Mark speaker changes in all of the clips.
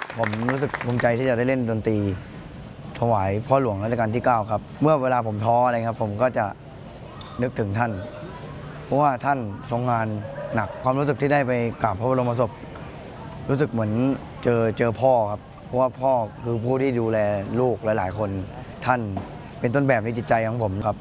Speaker 1: ผมรู้สึกภูมิใจที่จะได้เล่นดนตรีถวายพ่อหลวงรัชกาลที่9ครับเมื่อเวลาผมท้ออะไรครับผมก็จะนึกถึงท่านเพราะว่าท่านทรงงานหนักความรู้สึกที่ได้ไปกราบพระบรมศพรู้สึกเหมือนเจอพ่อครับเพราะว่าพ่อคือผู้ที่ดูแลลูกหลายๆคนท่านเป็นต้นแบบในจิตใจของผมครับ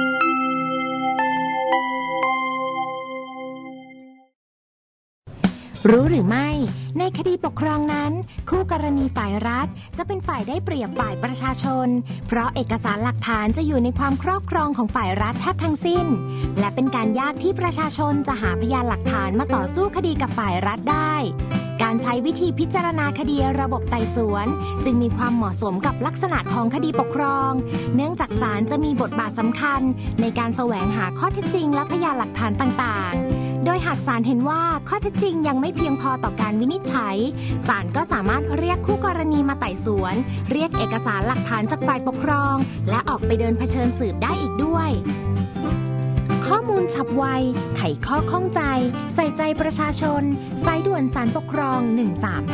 Speaker 2: รู้หรือไม่ในคดีปกครองนั้นคู่กรณีฝ่ายรัฐจะเป็นฝ่ายได้เปรียบฝ่ายประชาชนเพราะเอกสารหลักฐานจะอยู่ในความครอบครองของฝ่ายรัฐแทบทั้งสิ้นและเป็นการยากที่ประชาชนจะหาพยานหลักฐานมาต่อสู้คดีกับฝ่ายรัฐได้การใช้วิธีพิจารณาคดีระบบไต่สวนจึงมีความเหมาะสมกับลักษณะของคดีปกครองเนื่องจากศาลจะมีบทบาทสำคัญในการแสวงหาข้อเท็จจริงและพยานหลักฐานต่างๆโดยหากศาลเห็นว่าข้อเท็จจริงยังไม่เพียงพอต่อการวินิจฉัยศาลก็สามารถเรียกคู่กรณีมาไต่สวนเรียกเอกสารหลักฐานจากฝ่ายปกครองและออกไปเดินเผชิญสืบได้อีกด้วยข้อมูลฉับไวไขข้อข้องใจใส่ใจประชาชนสายด่วนศาลปกครอง1355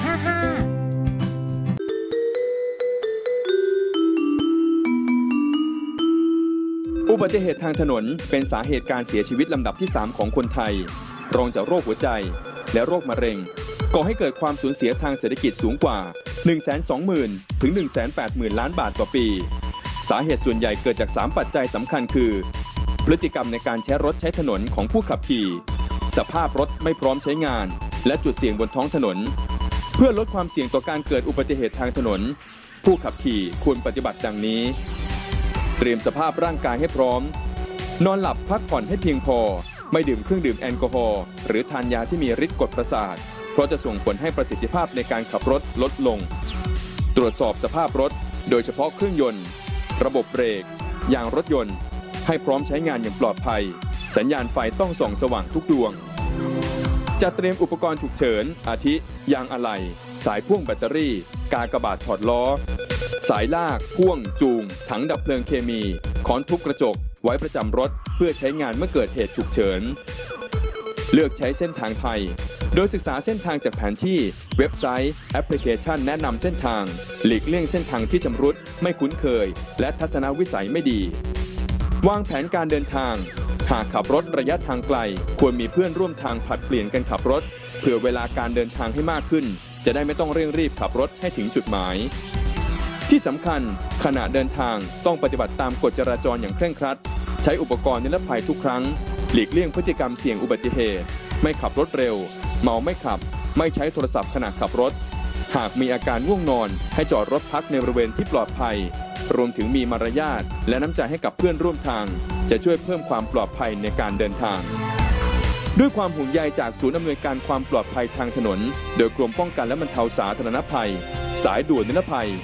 Speaker 3: อุบัติเหตุทางถนนเป็นสาเหตุการเสียชีวิตลำดับที่3ของคนไทยรองจากโรคหัวใจและโรคมะเร็งก่อให้เกิดความสูญเสียทางเศรษฐกิจสูงกว่า 120,000 ถึง 180,000 ล้านบาทต่อปีสาเหตุส่วนใหญ่เกิดจาก3ปัจจัยสำคัญคือพฤติกรรมในการใช้รถใช้ถนนของผู้ขับขี่สภาพรถไม่พร้อมใช้งานและจุดเสี่ยงบนท้องถนนเพื่อลดความเสี่ยงต่อการเกิดอุบัติเหตุทางถนนผู้ขับขี่ควรปฏิบัติดังนี้เตรียมสภาพร่างกายให้พร้อมนอนหลับพักผ่อนให้เพียงพอไม่ดื่มเครื่องดื่มแอลกอฮอล์หรือทานยาที่มีฤทธิ์กดประสาทเพราะจะส่งผลให้ประสิทธิภาพในการขับรถลดลงตรวจสอบสภาพรถโดยเฉพาะเครื่องยนต์ระบบเบรกยางรถยนต์ให้พร้อมใช้งานอย่างปลอดภัยสัญญาณไฟต้องส่องสว่างทุกดวงจัดเตรียมอุปกรณ์ฉุกเฉินอาทิยางอะไหล่สายพ่วงแบตเตอรี่กากบาทถอดล้อสายลากพ่วงจูงถังดับเพลิงเคมีค้อนทุบกระจกไว้ประจำรถเพื่อใช้งานเมื่อเกิดเหตุฉุกเฉินเลือกใช้เส้นทางไทยโดยศึกษาเส้นทางจากแผนที่เว็บไซต์แอปพลิเคชันแนะนำเส้นทางหลีกเลี่ยงเส้นทางที่ชำรุดไม่คุ้นเคยและทัศนวิสัยไม่ดีวางแผนการเดินทางหากขับรถระยะทางไกลควรมีเพื่อนร่วมทางผลัดเปลี่ยนกันขับรถเผื่อเวลาการเดินทางให้มากขึ้นจะได้ไม่ต้องเร่งรีบขับรถให้ถึงจุดหมายที่สำคัญขณะเดินทางต้องปฏิบัติตามกฎจราจรอย่างเคร่งครัดใช้อุปกรณ์นิรภัยทุกครั้งหลีกเลี่ยงพฤติกรรมเสี่ยงอุบัติเหตุไม่ขับรถเร็วเมาไม่ขับไม่ใช้โทรศัพท์ขณะขับรถหากมีอาการง่วงนอนให้จอดรถพักในบริเวณที่ปลอดภัยรวมถึงมีมารยาทและน้ำใจให้กับเพื่อนร่วมทางจะช่วยเพิ่มความปลอดภัยในการเดินทางด้วยความห่วงใยจากศูนย์อำนวยการความปลอดภัยทางถนนโดยกรมป้องกันและบรรเทาสาธารณภัยสายด่วนนิรภัย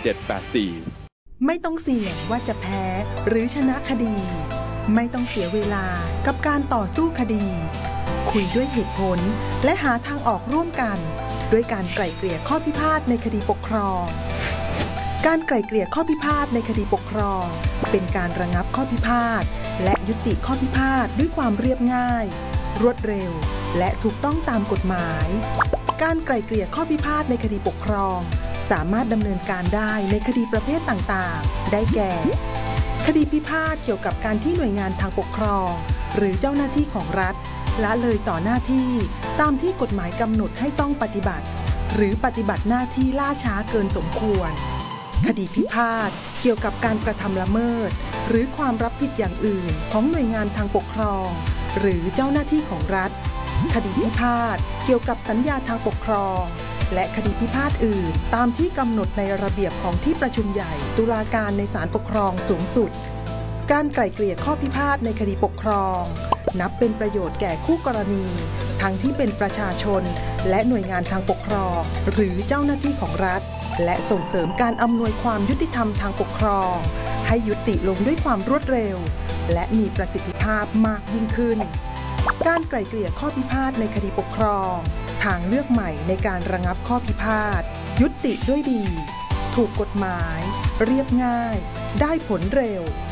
Speaker 3: 1784
Speaker 4: ไม่ต้องเสี่ยงว่าจะแพ้หรือชนะคดีไม่ต้องเสียเวลากับการต่อสู้คดีคุยด้วยเหตุผลและหาทางออกร่วมกันด้วยการไกล่เกลี่ยข้อพิพาทในคดีปกครองการไกล่เกลี่ยข้อพิพาทในคดีปกครองเป็นการระงับข้อพิพาทและยุติข้อพิพาทด้วยความเรียบง่ายรวดเร็วและถูกต้องตามกฎหมายการไกล่เกลี่ยข้อพิพาทในคดีปกครองสามารถดำเนินการได้ในคดีประเภทต่างๆได้แก่คดีพิพาทเกี่ยวกับการที่หน่วยงานทางปกครองหรือเจ้าหน้าที่ของรัฐละเลยต่อหน้าที่ตามที่กฎหมายกำหนดให้ต้องปฏิบัติหรือปฏิบัติหน้าที่ล่าช้าเกินสมควรคดีพิพาทเกี่ยวกับการกระทำละเมิดหรือความรับผิดอย่างอื่นของหน่วยงานทางปกครองหรือเจ้าหน้าที่ของรัฐคดีพิพาทเกี่ยวกับสัญญาทางปกครองและคดีพิพาทอื่นตามที่กำหนดในระเบียบของที่ประชุมใหญ่ตุลาการในศาลปกครองสูงสุดการไกล่เกลี่ยข้อพิพาทในคดีปกครองนับเป็นประโยชน์แก่คู่กรณีทั้งที่เป็นประชาชนและหน่วยงานทางปกครองหรือเจ้าหน้าที่ของรัฐและส่งเสริมการอำนวยความยุติธรรมทางปกครองให้ยุติลงด้วยความรวดเร็วและมีประสิทธิภาพมากยิ่งขึ้นการไกล่เกลี่ยข้อพิพาทในคดีปกครองทางเลือกใหม่ในการระงับข้อพิพาทยุติด้วยดีถูกกฎหมายเรียบง่ายได้ผลเร็ว